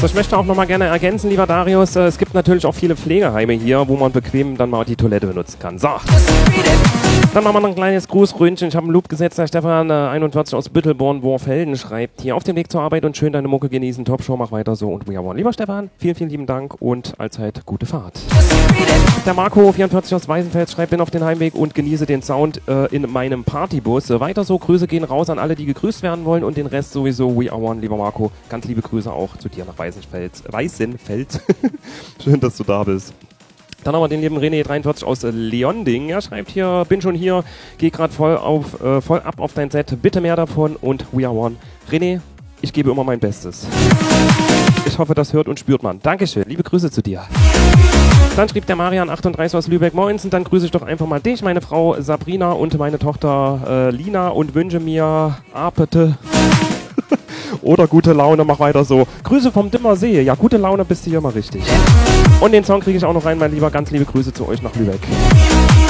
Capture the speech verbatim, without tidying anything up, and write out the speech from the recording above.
So, ich möchte auch noch mal gerne ergänzen, lieber Darius, äh, es gibt natürlich auch viele Pflegeheime hier, wo man bequem dann mal die Toilette benutzen kann. So. Dann machen wir noch ein kleines Grußröhnchen. Ich habe einen Loop gesetzt, der Stefan äh, einundvierzig aus Büttelborn, Worfelden, schreibt hier auf dem Weg zur Arbeit und schön deine Mucke genießen. Top-Show, mach weiter so und we are one. Lieber Stefan, vielen, vielen lieben Dank und allzeit gute Fahrt. Der Marco vierundvierzig aus Weißenfels schreibt, bin auf den Heimweg und genieße den Sound äh, in meinem Partybus. Äh, weiter so, Grüße gehen raus an alle, die gegrüßt werden wollen und den Rest sowieso we are one. Lieber Marco, ganz liebe Grüße auch zu dir nach Weißenfels. Weißenfels. Schön, dass du da bist. Dann haben wir den lieben René dreiundvierzig aus Leonding. Er schreibt hier, bin schon hier, geh gerade voll, auf, äh, voll ab auf dein Set. Bitte mehr davon und we are one. René, ich gebe immer mein Bestes. Ich hoffe, das hört und spürt man. Dankeschön, liebe Grüße zu dir. Dann schrieb der Marian achtunddreißig aus Lübeck, moinsen, dann grüße ich doch einfach mal dich, meine Frau Sabrina und meine Tochter äh, Lina und wünsche mir Apete oder gute Laune, mach weiter so. Grüße vom Dimmersee, ja, gute Laune bist du hier mal richtig. Und den Song kriege ich auch noch rein, mein Lieber, ganz liebe Grüße zu euch nach Lübeck.